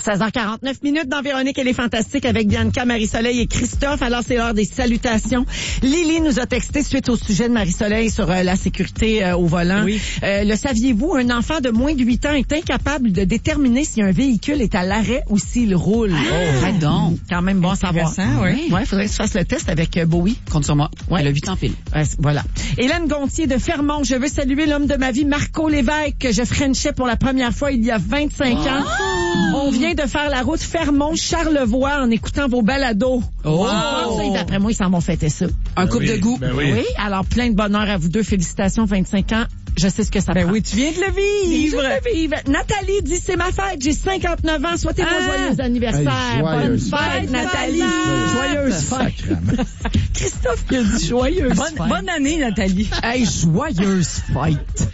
16h49 minutes dans Véronique et les Fantastiques avec Bianca, Marie-Soleil et Christophe. Alors, c'est l'heure des salutations. Lily nous a texté suite au sujet de Marie-Soleil sur la sécurité au volant. Oui. Le saviez-vous, un enfant de moins de 8 ans est incapable de déterminer si un véhicule est à l'arrêt ou s'il roule. Arrête donc. Quand même bon à savoir. Oui. Ouais, faudrait que tu fasses le test avec Bowie. Compte sur moi. Ouais. Elle a 8 ans pile. Voilà. Hélène Gontier de Fermont. Je veux saluer l'homme de ma vie, Marco Lévesque, que je frenchais pour la première fois il y a 25 ans. On vient de faire la route Fermont-Charlevoix en écoutant vos balados. D'après moi, ils s'en vont fêter ça. Un couple de goût. Ben oui. Oui, alors plein de bonheur à vous deux. Félicitations, 25 ans. Je sais ce que ça prend. Oui, tu viens de le vivre. Nathalie dit, c'est ma fête, j'ai 59 ans. Souhaitez-moi joyeux anniversaire. Hey, Bonne joyeuse fête, Nathalie. Joyeuse fête. Sacrement. Christophe qui a dit joyeuse fête. Bonne année, Nathalie. Hey, joyeuse fête.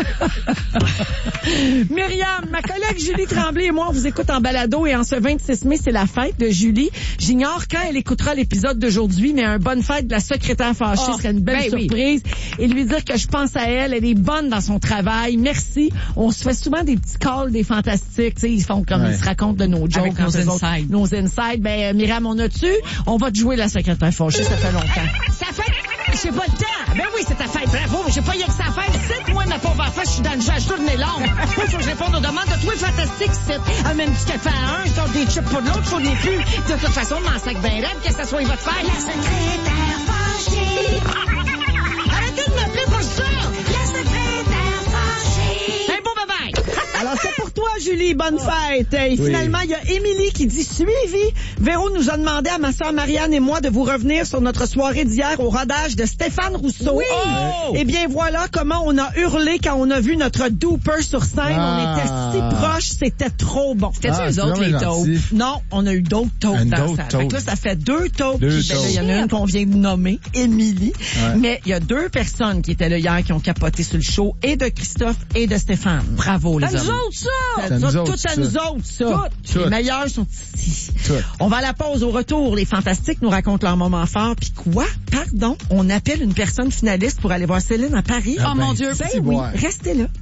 Myriam, ma collègue Julie Tremblay et moi, on vous écoute en balado et en ce 26 mai, c'est la fête de Julie. J'ignore quand elle écoutera l'épisode d'aujourd'hui, mais un bonne fête de la secrétaire fâchée serait une belle surprise. Et lui dire que je pense à elle, elle est bonne dans son travail. Merci. On se fait souvent des petits calls des fantastiques, tu sais, ils font comme ils se racontent de nos jokes. Avec nos insides. Nos insides. Ben, Myriam, on a-tu? On va te jouer la secrétaire fâchée, ça fait longtemps. Ça fait... J'ai pas le temps. Ben oui, c'est ta fête. Bravo. J'ai pas eu que ça à faire. C'est moi, ma pauvre enfant, je suis dans le jeu. Je tourne mes langues. Moi, faut que je réponde aux demandes de toi, fantastique, c'est. Amène du café à un, je donne des chips pour l'autre, faut des plus. De toute façon, m'en sac ben raide, que ça soit votre fête. La secrétaire fâchée. Arrêtez de m'appeler pour ça. La secrétaire fâchée. Un beau bye-bye. Alors, c'est pour toi, Julie. Bonne fête. Et finalement, il y a Émilie qui dit suivi. Véro nous a demandé à ma sœur Marianne et moi de vous revenir sur notre soirée d'hier au rodage de Stéphane Rousseau. Oui. Oh! Eh bien, voilà comment on a hurlé quand on a vu notre Dooper sur scène. On était si proches, c'était trop bon. C'était-tu eux autres, les taupes? Non, on a eu d'autres taupes dans ça. Fait que là, ça fait 2 taupes. Il y en a une qu'on vient de nommer, Émilie. Ouais. Mais il y a 2 personnes qui étaient là hier qui ont capoté sur le show, et de Christophe et de Stéphane. Bravo, les hommes. C'est à nous autres, Tout à nous autres, ça. Les meilleurs sont ici. On va à la pause. Au retour, les Fantastiques nous racontent leur moment fort. Puis quoi? Pardon? On appelle une personne finaliste pour aller voir Céline à Paris. Oh mon Dieu, oui. Restez là.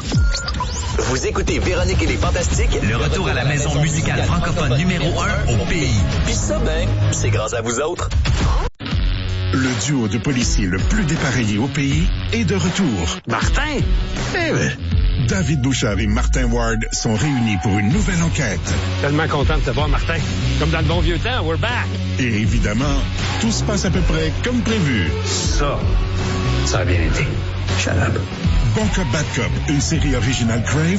Vous écoutez Véronique et les Fantastiques, le retour à la maison musicale francophone numéro 1 au pays. Puis ça, ben, c'est grâce à vous autres. Le duo de policiers le plus dépareillé au pays est de retour. Martin? Eh ben. David Bouchard et Martin Ward sont réunis pour une nouvelle enquête. Tellement content de te voir, Martin. Comme dans le bon vieux temps, we're back. Et évidemment, tout se passe à peu près comme prévu. Ça a bien été. Shut up. Bon Cop, Bad Cop, une série originale Crave